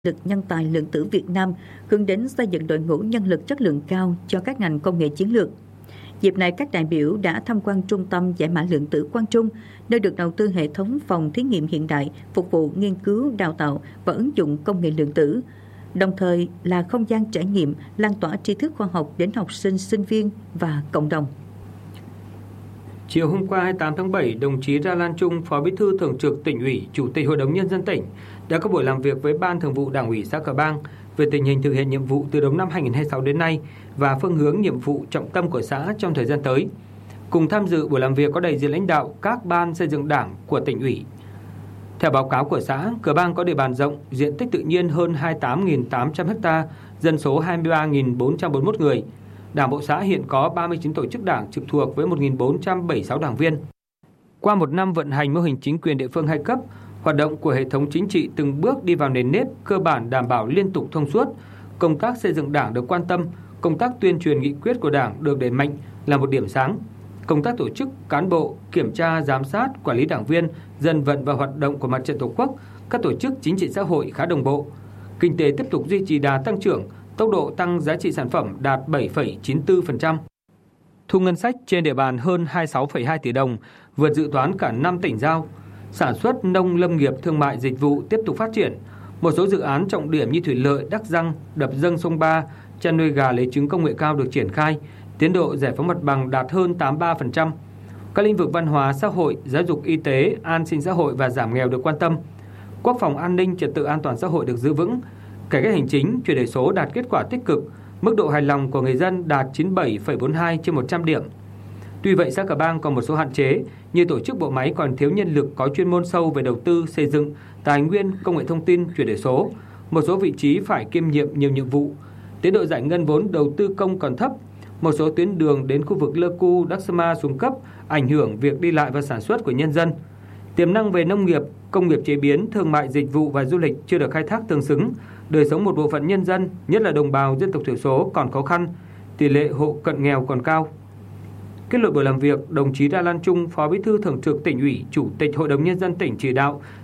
lực nhân tài lượng tử Việt Nam hướng đến xây dựng đội ngũ nhân lực chất lượng cao cho các ngành công nghệ chiến lược. Dịp này, các đại biểu đã tham quan Trung tâm Giải mã lượng tử Quang Trung, nơi được đầu tư hệ thống phòng thí nghiệm hiện đại phục vụ nghiên cứu, đào tạo và ứng dụng công nghệ lượng tử, đồng thời là không gian trải nghiệm lan tỏa tri thức khoa học đến học sinh, sinh viên và cộng đồng. Chiều hôm qua 28 tháng 7, đồng chí Ra Lan Trung, Phó Bí thư Thường trực Tỉnh ủy, Chủ tịch Hội đồng Nhân dân tỉnh đã có buổi làm việc với Ban Thường vụ Đảng ủy xã Cờ Bang về tình hình thực hiện nhiệm vụ từ đầu năm 2026 đến nay và phương hướng nhiệm vụ trọng tâm của xã trong thời gian tới. Cùng tham dự buổi làm việc có đại diện lãnh đạo các ban xây dựng Đảng của tỉnh ủy. Theo báo cáo của xã, Cờ Bang có địa bàn rộng, diện tích tự nhiên hơn 28.800 ha, dân số 23.441 người. Đảng bộ xã hiện có 39 tổ chức đảng trực thuộc với 1.476 đảng viên. Qua một năm vận hành mô hình chính quyền địa phương hai cấp, hoạt động của hệ thống chính trị từng bước đi vào nền nếp, cơ bản đảm bảo liên tục thông suốt, công tác xây dựng Đảng được quan tâm, công tác tuyên truyền nghị quyết của Đảng được đẩy mạnh là một điểm sáng. Công tác tổ chức cán bộ, kiểm tra, giám sát, quản lý đảng viên, dân vận và hoạt động của Mặt trận Tổ quốc, các tổ chức chính trị xã hội khá đồng bộ. Kinh tế tiếp tục duy trì đà tăng trưởng, tốc độ tăng giá trị sản phẩm đạt 7,94%. Thu ngân sách trên địa bàn hơn 26,2 tỷ đồng, vượt dự toán cả 5 tỉnh giao. Sản xuất nông lâm nghiệp, thương mại, dịch vụ tiếp tục phát triển. Một số dự án trọng điểm như thủy lợi, đắc răng, đập dâng sông Ba, chăn nuôi gà lấy trứng công nghệ cao được triển khai, tiến độ giải phóng mặt bằng đạt hơn 83%. Các lĩnh vực văn hóa, xã hội, giáo dục, y tế, an sinh xã hội và giảm nghèo được quan tâm. Quốc phòng an ninh, trật tự an toàn xã hội được giữ vững. Cải cách hành chính, chuyển đổi số đạt kết quả tích cực, mức độ hài lòng của người dân đạt 97,42 trên 100 điểm. Tuy vậy, xã Cờ Bang còn một số hạn chế như tổ chức bộ máy còn thiếu nhân lực có chuyên môn sâu về đầu tư, xây dựng, tài nguyên, công nghệ thông tin, chuyển đổi số. Một số vị trí phải kiêm nhiệm nhiều nhiệm vụ. Tiến độ giải ngân vốn đầu tư công còn thấp. Một số tuyến đường đến khu vực Lơ Cu, Đắc Sơ Ma xuống cấp, ảnh hưởng việc đi lại và sản xuất của nhân dân. Tiềm năng về nông nghiệp, công nghiệp chế biến, thương mại, dịch vụ và du lịch chưa được khai thác tương xứng. Đời sống một bộ phận nhân dân, nhất là đồng bào dân tộc thiểu số còn khó khăn, tỷ lệ hộ cận nghèo còn cao. Kết luận buổi làm việc, đồng chí Ra Lan Trung, Phó Bí thư Thường trực Tỉnh ủy, Chủ tịch Hội đồng Nhân dân tỉnh chỉ đạo